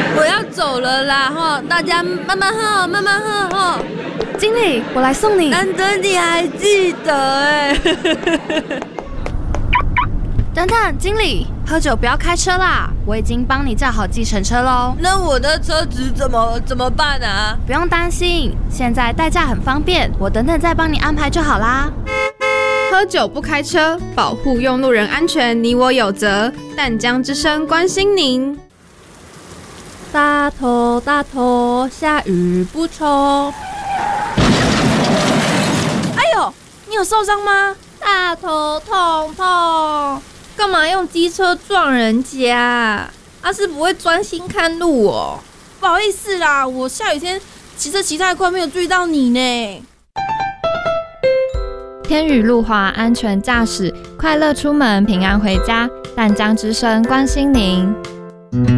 我要走了啦哈，大家慢慢喝，慢慢喝哈。 经理，我来送你。 难得你还记得哎。 等等，经理，喝酒不要开车啦，我已经帮你叫好计程车喽。 那我的车子怎么办啊？ 不用担心，现在代驾很方便，我等等再帮你安排就好啦。 喝酒不开车，保护用路人安全，你我有责。淡江之声关心您。 大头大头，下雨不冲。哎呦，你有受伤吗？大头痛痛，干嘛用机车撞人家？是不会专心看路哦。不好意思啦，我下雨天骑车骑太快，没有注意到你呢。 天雨路滑，安全驾驶，快乐出门，平安回家。淡江之声关心您。